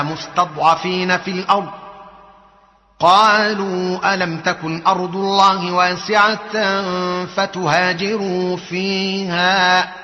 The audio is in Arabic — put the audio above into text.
مستضعفين في الأرض قالوا ألم تكن أرض الله واسعة فتهاجروا فيها